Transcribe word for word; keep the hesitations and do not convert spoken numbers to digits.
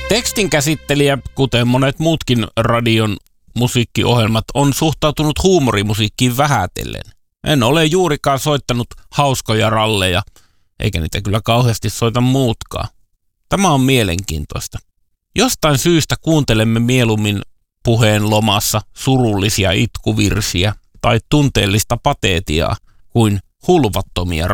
Tekstin käsittelijä, kuten monet muutkin radion musiikkiohjelmat, on suhtautunut huumorimusiikkiin vähätellen. En ole juurikaan soittanut hauskoja ralleja, eikä niitä kyllä kauheasti soita muutkaan. Tämä on mielenkiintoista. Jostain syystä kuuntelemme mieluummin puheen lomassa surullisia itkuvirsiä tai tunteellista pateetiaa kuin hulvattomia